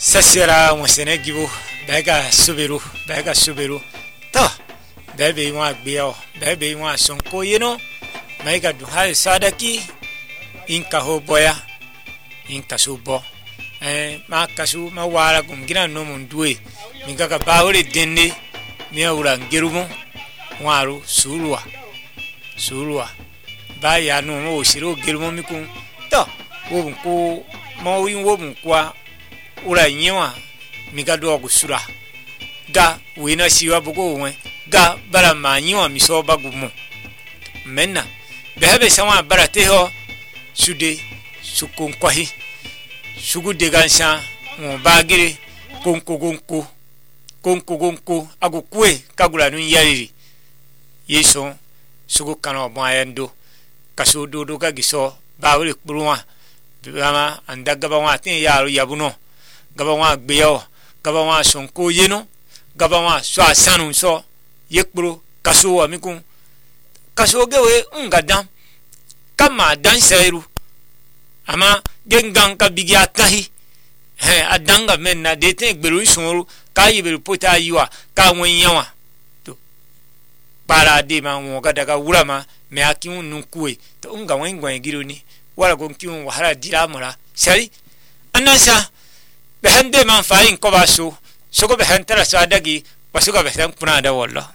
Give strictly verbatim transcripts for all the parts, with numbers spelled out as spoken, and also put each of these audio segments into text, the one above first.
sasira wasene gibo bega subiru bega subiru to bebe wa gbeo bebe wa sonko yeno maiga du hal sadaki inka ho boya inka subo eh ma kasu ma wala gum gina no mun duwe minga ka bawre denne mi awra ngerumo waru surua surua ba ya no mo siro gerumo mi kun to wo ko mo wi wo mun kwa ura nyewa miga do gusura ga wina siwa bugo we ga bara ma nyewa mi so bagumo menna behebe sawa barate ho sude sukun kwahi sugu de gansa mo bagire konko gonko konko gonko agukwe kagura nu yariri yeso sugu kano mo ayendo kaso do do ga giso bawle kpurwa bama andaga ba wa tin yaro yabuno gaba wa gbeyo gaba wa sonko yeno gaba wa so asanu so yekpro kaso wa mikun kaso gewe ngadam kama dan sairu ama gengan ka bigya tahi he adanga menna de te gbelu sunru ka yiberu pota yiwa ka won yawa to para de ma won ga daga wurama me akin nun kuwe to nga wen gwan giro ni wala gon kiun wahara diramura sai anasa behande man fain ko basu sugo behantara sadagi wasugo behan kuna da wallah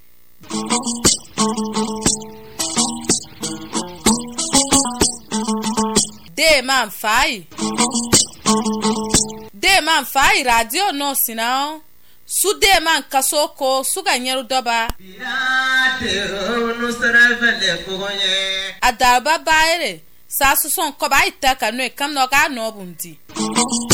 de man fai de man fai radio no sinao su de man kasoko suga nyeru doba adaba baire sa su son ko ba itaka no e kam no ga no bundi